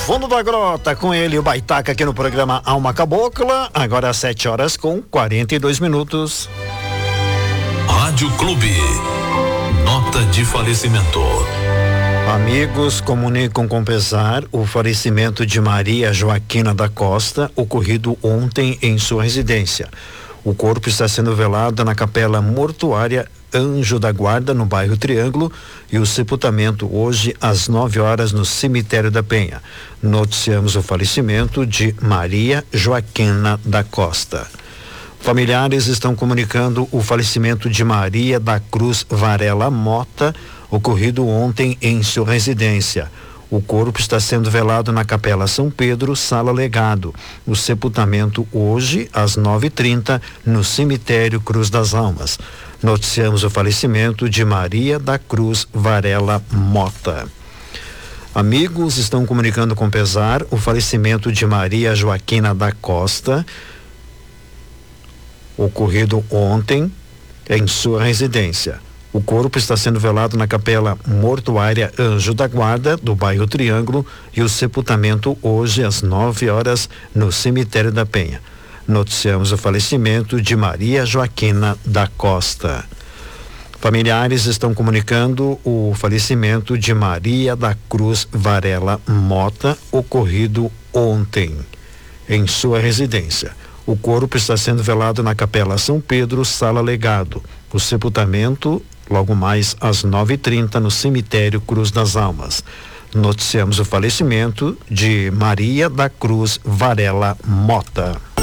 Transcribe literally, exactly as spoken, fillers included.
Fundo da Grota, com ele, o Baitaca, aqui no programa Alma Cabocla, agora às sete horas com quarenta e dois minutos. Rádio Clube, nota de falecimento. Amigos comunicam com pesar o falecimento de Maria Joaquina da Costa, ocorrido ontem em sua residência. O corpo está sendo velado na capela mortuária Anjo da Guarda, no bairro Triângulo, e o sepultamento hoje às nove horas no cemitério da Penha. Noticiamos o falecimento de Maria Joaquina da Costa. Familiares estão comunicando o falecimento de Maria da Cruz Varela Mota, ocorrido ontem em sua residência. O corpo está sendo velado na Capela São Pedro, Sala Legado. O sepultamento hoje, às nove e trinta, no cemitério Cruz das Almas. Noticiamos o falecimento de Maria da Cruz Varela Mota. Amigos estão comunicando com pesar o falecimento de Maria Joaquina da Costa, ocorrido ontem em sua residência. O corpo está sendo velado na capela mortuária Anjo da Guarda, do bairro Triângulo, e o sepultamento hoje às nove horas no cemitério da Penha. Noticiamos o falecimento de Maria Joaquina da Costa. Familiares estão comunicando o falecimento de Maria da Cruz Varela Mota, ocorrido ontem em sua residência. O corpo está sendo velado na Capela São Pedro, Sala Legado. O sepultamento logo mais às nove e trinta no cemitério Cruz das Almas. Noticiamos o falecimento de Maria da Cruz Varela Mota.